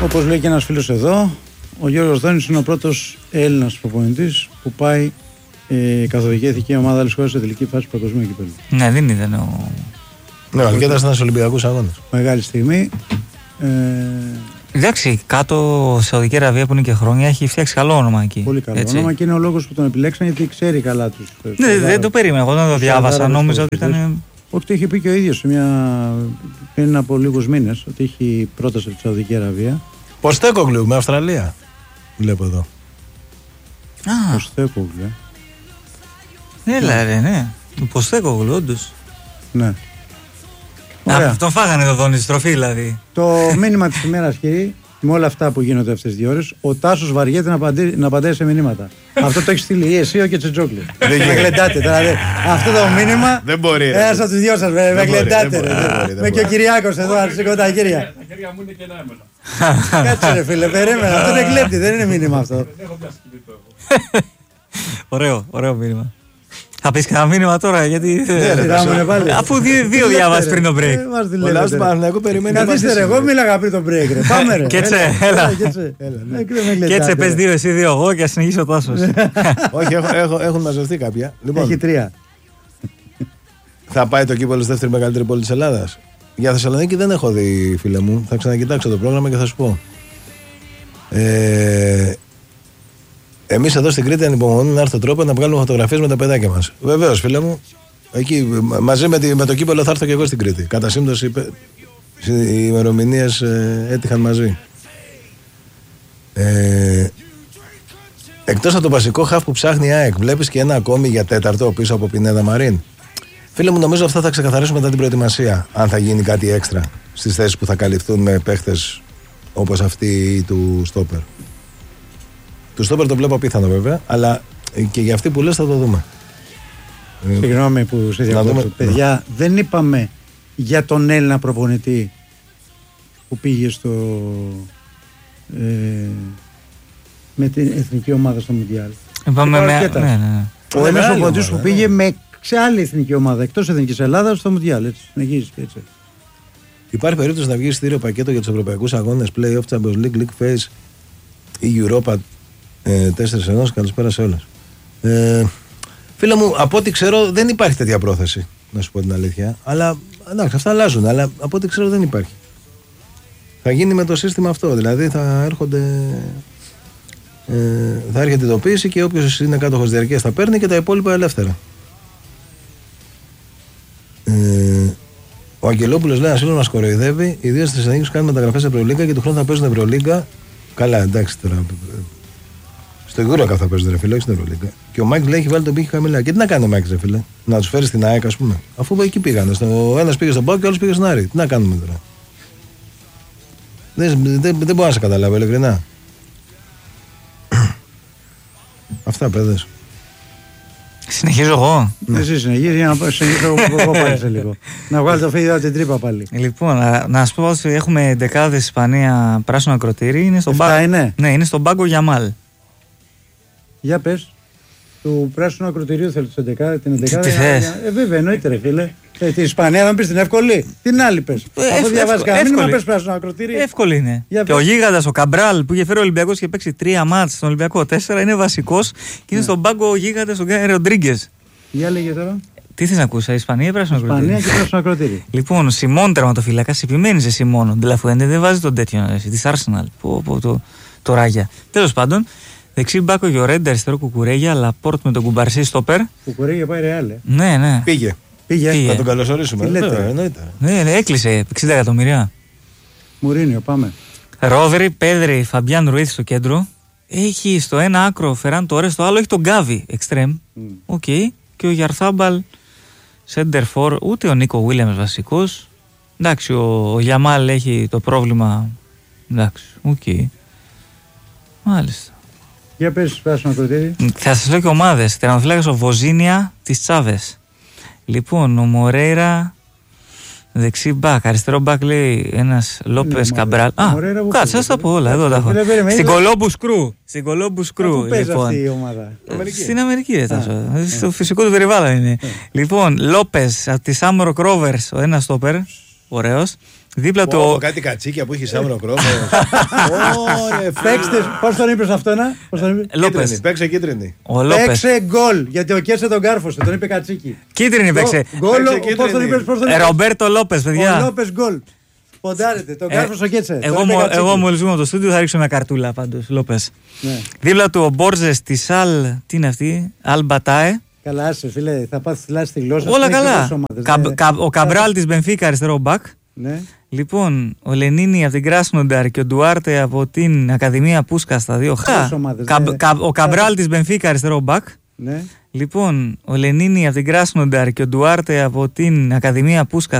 Όπως λέει και ένας φίλος εδώ, ο Γιώργος Δόνης είναι ο πρώτος Έλληνας προπονητής που πάει καθοδική εθνική ομάδα άλλης χώρας σε τελική φάση του παγκοσμίου κυπέλλου. Ναι, δεν ήταν ο. Ναι, αλλά και ήταν στους Ολυμπιακούς Αγώνες. Μεγάλη στιγμή. Εντάξει, κάτω σε Σαουδική Αραβία που είναι και χρόνια έχει φτιάξει καλό όνομα εκεί. Πολύ καλό έτσι. όνομα και είναι ο λόγος που τον επιλέξαν γιατί ξέρει καλά τους. Ναι, δεν το περίμενα. Εγώ όταν το διάβασα νόμιζα ότι ήταν. Όχι, το είχε πει και ο ίδιος πριν από λίγους μήνες ότι έχει πρόταση από τη Σαουδική Αραβία. Ποστέκογλου με Αυστραλία. Βλέπω εδώ. Α, Ποστέκογλου. έλα ρε, ναι. Ποστέκογλου, όντως. Ναι. Τον φάγανε το Δόνη, στροφή δηλαδή. Το μήνυμα της ημέρας, κύριε, με όλα αυτά που γίνονται αυτές τις 2 ώρες, ο Τάσος βαριέται να απαντάει σε μηνύματα. Αυτό το έχει στείλει ή εσύ και Τσετζόγλου. Με γλεντάτε τώρα. Αυτό το μήνυμα. Δεν μπορεί. Ένας από τους δυο σας με γλεντάτε. Με και ο Κυριάκος εδώ, αν σηκώ τα χέρια. Τα χέρια μου είναι και έμενα. Κάτσε ρε φίλε, περίμενα. Αυτό είναι γλέντι, δεν είναι μήνυμα αυτό. Δεν έχω πιάσει κινητό. Ωραίο μήνυμα. Θα πεις κανένα μήνυμα τώρα, γιατί. Αφού δύο διάβασες πριν το break. Ο λαός του Παναθηναϊκού περιμένει. Καθίστε ρε, εγώ μίλαγα πριν το break. Πάμε ρε. Κέτσε, έλα. Κέτσε, πες 2, εσύ 2, εγώ και ας συνεχίσει ο Τάσος. Όχι, έχουν μαζευτεί κάποια. Έχει 3. Θα πάει το κύπελλο στη δεύτερη μεγαλύτερη πόλη της Ελλάδας. Για Θεσσαλονίκη δεν έχω δει, φίλε μου. Θα ξανακοιτάξω το πρόγραμμα και θα σου πω. Εμείς εδώ στην Κρήτη ανυπομονούμε να έρθει ο τρόπο να βγάλουμε φωτογραφίες με τα παιδάκια μας. Βεβαίως, φίλε μου. Εκεί, μαζί με το κύπελλο θα έρθω και εγώ στην Κρήτη. Κατά σύμπτωση, οι ημερομηνίες έτυχαν μαζί. Εκτός από το βασικό χαφ που ψάχνει η ΑΕΚ, βλέπεις και ένα ακόμη για τέταρτο πίσω από Πινέδα Μαρίν. Φίλε μου, νομίζω αυτά θα ξεκαθαρίσουμε μετά την προετοιμασία. Αν θα γίνει κάτι έξτρα στις θέσεις που θα καλυφθούν με παίχτες όπως αυτή του στόπερ. Του στόπερ το βλέπω απίθανο βέβαια, αλλά και για αυτή που λες θα το δούμε. Συγγνώμη που σε διακόπτω. Παιδιά, δεν είπαμε για τον Έλληνα προπονητή που πήγε με την εθνική ομάδα στο Μουντιάλ. Ο ένας προπονητής που πήγε σε άλλη εθνική ομάδα εκτός εθνικής Ελλάδας στο Μουντιάλ. Έτσι, συνεχίζεις και έτσι. Υπάρχει περίπτωση να βγει εισιτήριο πακέτο για τους ευρωπαϊκούς αγώνες Play-off, Champions League, League Phase ή Europa 4-1. Καλησπέρα σε όλες. Φίλε μου, από ό,τι ξέρω δεν υπάρχει τέτοια πρόθεση, να σου πω την αλήθεια. Αλλά εντάξει, αυτά αλλάζουν, αλλά από ό,τι ξέρω δεν υπάρχει. Θα γίνει με το σύστημα αυτό, δηλαδή θα έρχεται ειδοποίηση και όποιος είναι κάτοχος διαρκείας θα παίρνει και τα υπόλοιπα ελεύθερα. Ο Αγγελόπουλος λέει: Ασύλλο μας κοροϊδεύει, ιδίως στις Θεσσαλονίκη που κάνουν μεταγραφές σε Ευρωλίγκα και του χρόνου θα παίζουν Ευρωλίγκα. Καλά, εντάξει τώρα. Στο Eurocup θα παίζουν ρε φίλε, όχι στην Ευρωλίγκα. Και ο Μάικλ λέει: Έχει βάλει τον πύχη χαμηλά. Και τι να κάνει ο Μάικλ, ρε φίλε, να του φέρει στην ΑΕΚ, ας πούμε. Αφού εκεί πήγανε. Ο ένας πήγε στον Πάο και ο άλλος πήγε στην Άρη. Τι να κάνουμε τώρα. Δεν μπορώ να σε καταλάβω, ειλικρινά. Αυτά, παιδες. Συνεχίζω εγώ. Εσύ συνεχίζει για να συνεχίσω εγώ πάλι σε λίγο. Να βγάλει το φίδι από την τρύπα πάλι. Λοιπόν, να σου πω ότι έχουμε δεκάδες Ισπανία πράσινο ακροτήρι. Είναι στον πάγκο. Ναι, είναι στον πάγκο Γιαμάλ. Για πες. Του πράσινου ακροτηρίου θέλει την 11. Τι θες? Βέβαια, εννοείται ρε φίλε. Την Ισπανία δεν πεις την εύκολη. Την άλλη πες. Αφού διαβάζεις κανένα μήνυμα πες πράσινο ακροτηρίο. Εύκολη είναι. Και ο Γίγαντας, ο Καμπράλ που είχε φέρει ο Ολυμπιακός και παίξει 3 μάτς στον Ολυμπιακό, 4 είναι βασικός και είναι στον πάγκο ο Γίγαντας ο Γκάι Ροντρίγκες. Για λέγε τώρα. Τι θες να ακούσεις, Ισπανία ή πράσινο ακροτήριο? Ισπανία και πράσινο ακροτήριο. Λοιπόν, Σιμών τερματοφύλακας, επιμένει σε Σιμών. Ντελαφουέντε δεν βάζει τον τέτοιο τη Arsenal. Το ράγια. Τέλος πάντων. Δεξί μπάκο Γιορέντε, αριστερό Κουκουρέγια, Λαπόρτ με τον Κουμπαρσί στόπερ. Κουκουρέγια πάει Ρεάλ. Ναι. Πήγε. Θα τον καλωσορίσουμε. Ναι, έκλεισε 60 εκατομμυρία. Μουρίνιο, πάμε. Ρόδρυ, Πέδρη, Φαμπιάν Ρουίθ στο κέντρο. Έχει στο ένα άκρο Φεράν Τόρε, στο άλλο έχει τον Γκάβι, εξτρέμ. Οκ. Και ο Γιαρθάμπαλ, Σέντερφορ, ούτε ο Νίκο Βίλιαμς βασικός. Εντάξει, ο Γιαμάλ έχει το πρόβλημα. Εντάξει, οκ. Μάλιστα. Για πες πράσινο ακροτήρι. Θα σας λέω και ομάδες. Τερματοφύλακας ο Βοζίνια της Τσάβες. Λοιπόν, ο Μορέιρα δεξί μπακ. Αριστερό μπακ λέει ένας Λόπες Καμπράλ. Κάτσε, σας τα πω όλα. Εδώ τα έχω. Στην Κολόμπου Σκρού. Στην Κολόμπου Σκρού. Πού παίζει αυτή η ομάδα? Στην Αμερική, στο φυσικό του περιβάλλον είναι. Λοιπόν, Λόπες από τη Σάμορο Κρόβερς, ο ένας στόπερ. Ωραίος. Δίπλα του. Κάτι κατσίκια που έχει σαύρο κρόμο. Παίξτε. Πώς τον είπες αυτό, να? Λόπες. Παίξε κίτρινη. Ο Λόπες. Παίξε γκολ. Γιατί ο Κέτσε τον κάρφωσε. Τον είπε Κατσίκι. Κίτρινη παίξε. Γκολ. Πώς τον είπες? Ρομπέρτο Λόπες, παιδιά. Ο Λόπες γκολ. Ποντάρετε. Τον κάρφωσε ο Κέτσε. Εγώ μόλις βγούμε από το στούντιο θα ρίξω μια καρτούλα πάντως. Λόπες. Δίπλα του ο Μπόρζες τη Αλ. Τι είναι αυτή? Αλ Μπατάε. Καλά, άσε φίλε, θα πάθεις θυλάσει τη γλώσσα. Όλα καλά. Ο Καμπράλ της Μπενφίκα, αριστερό μπακ. Ναι. Λοιπόν, ο Λενίνη από την Κράσνονταρ και ο Ντουάρτε από την Ακαδημία Πούσκα στα δύο. Ο Καμπράλ της Μπενφίκα, αριστερό μπακ. Ναι. Λοιπόν, ο Λενίνη από την Κράσνονταρ και ο Ντουάρτε από την Ακαδημία Πούσκα